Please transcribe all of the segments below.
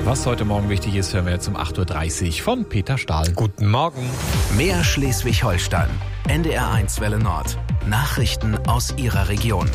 Was heute Morgen wichtig ist, hören wir jetzt um 8.30 Uhr von Peter Stahl. Guten Morgen. Mehr Schleswig-Holstein. NDR1 Welle Nord. Nachrichten aus Ihrer Region.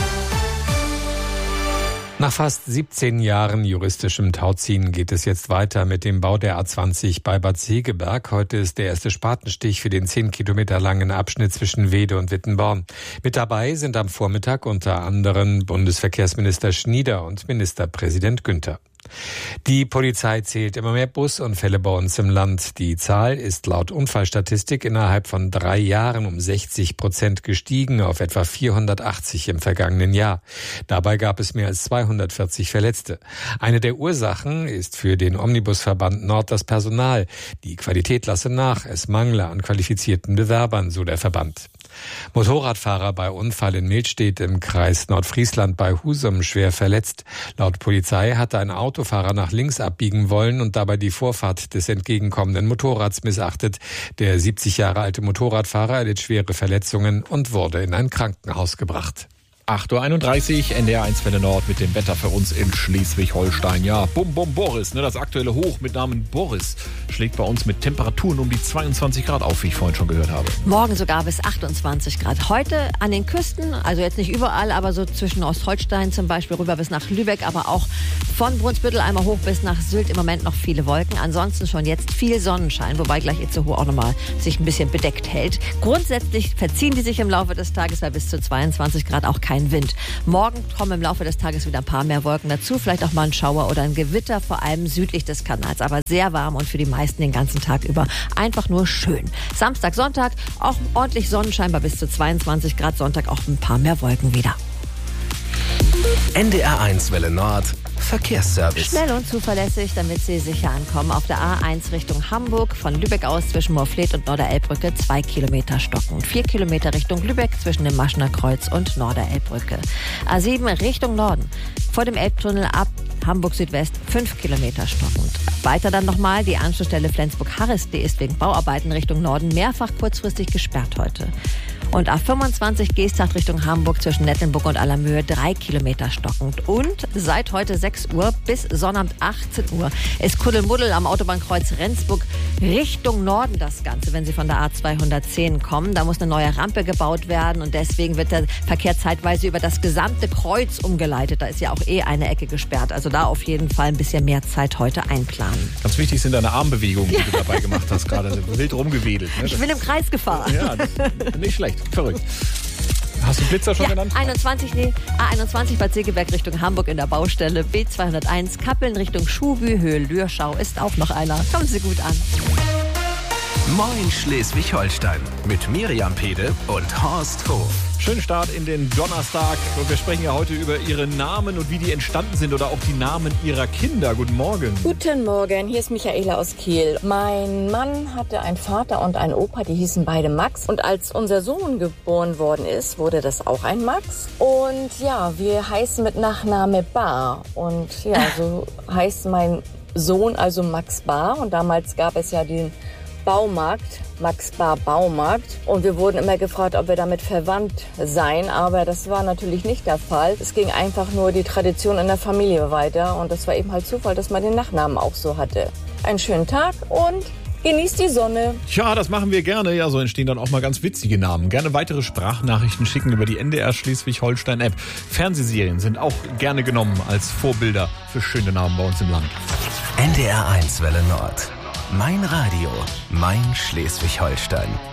Nach fast 17 Jahren juristischem Tauziehen geht es jetzt weiter mit dem Bau der A20 bei Bad Segeberg. Heute ist der erste Spatenstich für den 10 Kilometer langen Abschnitt zwischen Weede und Wittenborn. Mit dabei sind am Vormittag unter anderem Bundesverkehrsminister Schnieder und Ministerpräsident Günther. Die Polizei zählt immer mehr Busunfälle bei uns im Land. Die Zahl ist laut Unfallstatistik innerhalb von 3 Jahren um 60% gestiegen auf etwa 480 im vergangenen Jahr. Dabei gab es mehr als 240 Verletzte. Eine der Ursachen ist für den Omnibusverband Nord das Personal. Die Qualität lasse nach, es mangle an qualifizierten Bewerbern, so der Verband. Motorradfahrer bei Unfall in Milstedt im Kreis Nordfriesland bei Husum schwer verletzt. Laut Polizei hatte ein Autofahrer nach links abbiegen wollen und dabei die Vorfahrt des entgegenkommenden Motorrads missachtet. Der 70 Jahre alte Motorradfahrer erlitt schwere Verletzungen und wurde in ein Krankenhaus gebracht. 8.31 Uhr, NDR1 Welle Nord mit dem Wetter für uns in Schleswig-Holstein. Ja, Bum Bum Boris, das aktuelle Hoch mit Namen Boris, schlägt bei uns mit Temperaturen um die 22 Grad auf, wie ich vorhin schon gehört habe. Morgen sogar bis 28 Grad. Heute an den Küsten, also jetzt nicht überall, aber so zwischen Ostholstein zum Beispiel rüber bis nach Lübeck, aber auch von Brunsbüttel einmal hoch bis nach Sylt im Moment noch viele Wolken. Ansonsten schon jetzt viel Sonnenschein, wobei gleich Itzehoe auch nochmal sich ein bisschen bedeckt hält. Grundsätzlich verziehen die sich im Laufe des Tages bei bis zu 22 Grad auch kein Wind. Morgen kommen im Laufe des Tages wieder ein paar mehr Wolken dazu, vielleicht auch mal ein Schauer oder ein Gewitter, vor allem südlich des Kanals, aber sehr warm und für die meisten den ganzen Tag über einfach nur schön. Samstag, Sonntag auch ordentlich Sonnenschein bei bis zu 22 Grad, Sonntag auch ein paar mehr Wolken wieder. NDR1 Welle Nord. Verkehrsservice. Schnell und zuverlässig, damit Sie sicher ankommen. Auf der A1 Richtung Hamburg, von Lübeck aus zwischen Moorfleet und Norderelbbrücke 2 Kilometer stocken. 4 Kilometer Richtung Lübeck zwischen dem Maschener Kreuz und Norderelbbrücke. A7 Richtung Norden, vor dem Elbtunnel ab Hamburg Südwest 5 Kilometer stockend. Weiter dann nochmal die Anschlussstelle Flensburg-Harris, die ist wegen Bauarbeiten Richtung Norden mehrfach kurzfristig gesperrt heute. Und A25 Geesthacht Richtung Hamburg zwischen Nettelnburg und Allermöhe 3 Kilometer stockend. Und seit heute 6 Uhr bis Sonnabend 18 Uhr ist Kuddelmuddel am Autobahnkreuz Rendsburg Richtung Norden das Ganze, wenn Sie von der A210 kommen. Da muss eine neue Rampe gebaut werden und deswegen wird der Verkehr zeitweise über das gesamte Kreuz umgeleitet. Da ist ja auch eine Ecke gesperrt. Also da auf jeden Fall ein bisschen mehr Zeit heute einplanen. Ganz wichtig sind deine Armbewegungen, die du dabei gemacht hast, gerade wild rumgewedelt. Ne? Ich bin im Kreis gefahren. Ja, nicht schlecht. Verrückt. Hast du Blitzer schon genannt? A21 Bad Segeberg Richtung Hamburg in der Baustelle. B201 Kappeln Richtung Schuhbü, Höhe Lürschau ist auch noch einer. Kommen Sie gut an. Moin Schleswig-Holstein mit Miriam Pede und Horst Hof. Schönen Start in den Donnerstag. Und wir sprechen ja heute über Ihre Namen und wie die entstanden sind oder auch die Namen Ihrer Kinder. Guten Morgen. Guten Morgen, hier ist Michaela aus Kiel. Mein Mann hatte einen Vater und einen Opa, die hießen beide Max. Und als unser Sohn geboren worden ist, wurde das auch ein Max. Und ja, wir heißen mit Nachname Bar. Und ja, so heißt mein Sohn also Max Bar. Und damals gab es ja den Baumarkt, Max Bar Baumarkt. Und wir wurden immer gefragt, ob wir damit verwandt seien. Aber das war natürlich nicht der Fall. Es ging einfach nur die Tradition in der Familie weiter. Und das war eben halt Zufall, dass man den Nachnamen auch so hatte. Einen schönen Tag und genießt die Sonne. Ja, das machen wir gerne. Ja, so entstehen dann auch mal ganz witzige Namen. Gerne weitere Sprachnachrichten schicken über die NDR Schleswig-Holstein-App. Fernsehserien sind auch gerne genommen als Vorbilder für schöne Namen bei uns im Land. NDR1 Welle Nord. Mein Radio, mein Schleswig-Holstein.